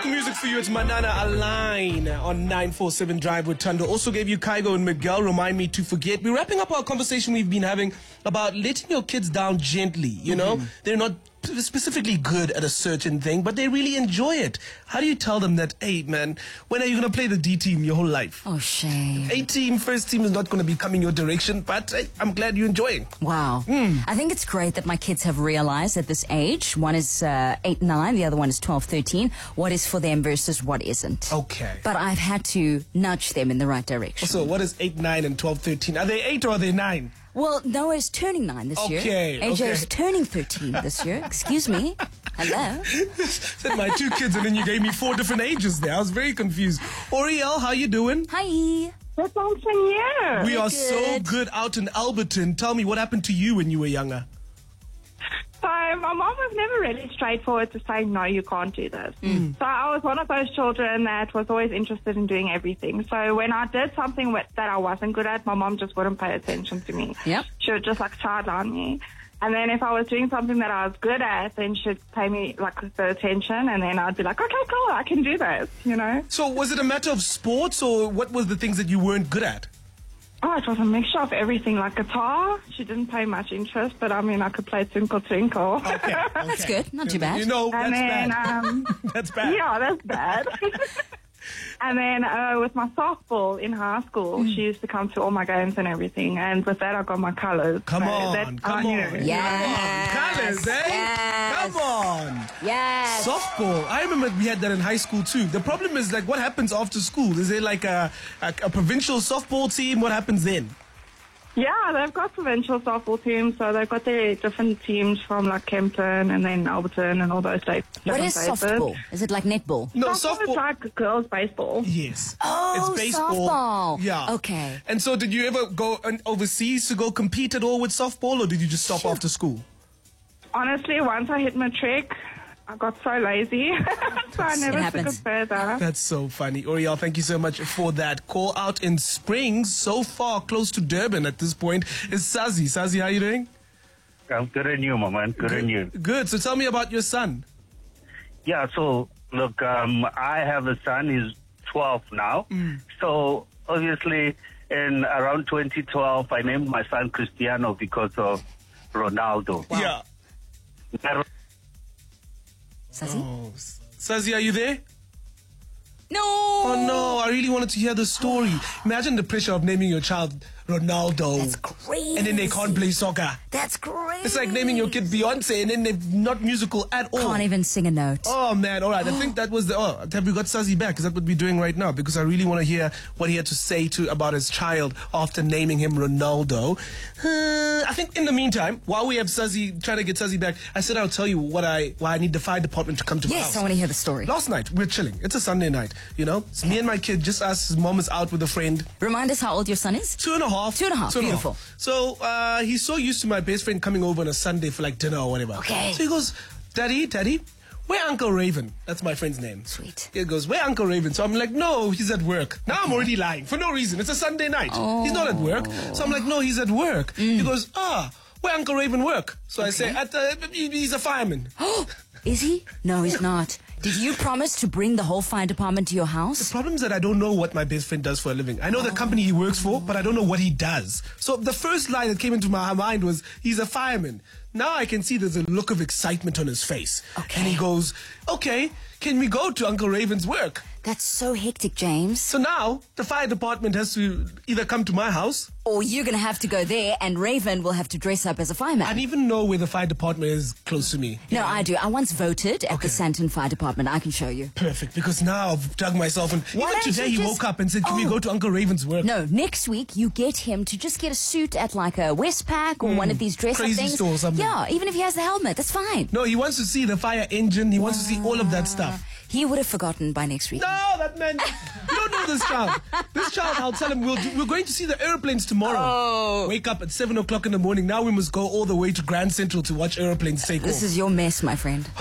Back music for you. It's Manana Align on 947 Drive with Tando. Also gave you Kygo and Miguel, Remind Me to Forget. We're wrapping up our conversation we've been having about letting your kids down gently. You know, they're not specifically good at a certain thing, but they really enjoy it. How do you tell them that, hey, man, when are you going to play the D team your whole life? Oh, shame. A team, first team is not going to be coming your direction, but I'm glad you're enjoying. Wow. I think it's great that my kids have realized at this age, one is 8, 9, the other one is 12, 13, what is for them versus what isn't. Okay. But I've had to nudge them in the right direction. So what is 8, 9, and 12, 13? Are they 8 or are they 9? Well, Noah is turning 9 this year. AJ is turning 13 this year. Excuse me. Hello. Said my 2 kids, and then you gave me 4 different ages there. I was very confused. Oriel, how you doing? Hi. That's awesome, yeah. We are so good out in Alberton. Tell me, what happened to you when you were younger? So my mom was never really straightforward to say, no, you can't do this. So I was one of those children that was always interested in doing everything. So when I did something that I wasn't good at, my mom just wouldn't pay attention to me. Yep. She would just sideline me. And then if I was doing something that I was good at, then she'd pay me the attention, and then I'd be like, okay, cool, I can do this, you know? So was it a matter of sports, or what was the things that you weren't good at? Oh, it was a mixture of everything. Like guitar, she didn't pay much interest, but I mean, I could play Twinkle Twinkle. Okay. That's good. Not too bad. You know, that's And then, bad. That's bad. Yeah, that's bad. And then with my softball in high school, she used to come to all my games and everything. And with that, I got my colors. Come So on. Yes. Colors, eh? Yes. Come on. Yes. Softball. I remember we had that in high school too. The problem is, what happens after school? Is there a provincial softball team? What happens then? Yeah, they've got provincial softball teams. So they've got their different teams from Kempton and then Alberton and all those states. What is softball? Is it like netball? No, Softball is like girls' baseball. Yes. Oh, it's baseball. softball. Yeah. Okay. And so did you ever go overseas to go compete at all with softball, or did you just stop after school? Honestly, once I hit matric, I got so lazy. So I never took it further. That's so funny. Oriel, thank you so much for that. Call out in Springs, so far close to Durban at this point, is Sazi. Sazi, how are you doing? I'm good and you, my man. Good and you. Good. So tell me about your son. Yeah, so, look, I have a son. He's 12 now. So, obviously, in around 2012, I named my son Cristiano because of Ronaldo. Wow. Yeah. Sassy? Oh, Sazi, are you there? No. Oh, no. I really wanted to hear the story. Imagine the pressure of naming your child Ronaldo. That's crazy. And then they can't play soccer. That's crazy. It's like naming your kid Beyonce and then they're not musical at all. Can't even sing a note. Oh, man. All right. I think that was have we got Sazi back? Is that what we're doing right now? Because I really want to hear what he had to say about his child after naming him Ronaldo. I think in the meantime, while we have Sazi, trying to get Sazi back, I said I'll tell you why I need the fire department to come to my house. Yes, I want to hear the story. Last night, we're chilling. It's a Sunday night, you know? It's me and my kid, just us. His mom is out with a friend. Remind us how old your son is. 2.5. 2.5. Beautiful. So he's so used to my best friend coming over on a Sunday for dinner or whatever. Okay. So he goes, Daddy, where Uncle Raven? That's my friend's name. Sweet. He goes, where Uncle Raven? So I'm like, no, he's at work. Now I'm already lying for no reason. It's a Sunday night. Oh. He's not at work. So I'm like, no, he's at work. He goes, where Uncle Raven work? So I say, he's a fireman. Is he? No, he's not. Did you promise to bring the whole fire department to your The house? problem is that I don't know what my best friend does for a living. I know the company he works for, but I don't know what he does. So the first line that came into my mind was, he's a fireman. Now I can see there's a look of excitement on his face. Okay. And he goes, okay, can we go to Uncle Raven's work? That's so hectic, James. So now the fire department has to either come to my house. Or you're going to have to go there and Raven will have to dress up as a fireman. I don't even know where the fire department is close to me. No, I do. I once voted at the Sandton Fire Department. I can show you. Perfect, because now I've dug myself in. Why Even don't today you he just- woke up and said, can we go to Uncle Raven's work? No, next week you get him to just get a suit at a Westpac or one of these dress-up Crazy things. store or something. Yeah, even if he has the helmet, that's fine. No, he wants to see the fire engine. He wants to see all of that stuff. He would have forgotten by next week. No, that man. You don't know this child. This child, I'll tell him, we're going to see the airplanes tomorrow. Oh. Wake up at 7 o'clock in the morning. Now we must go all the way to Grand Central to watch airplanes take off. This is your mess, my friend.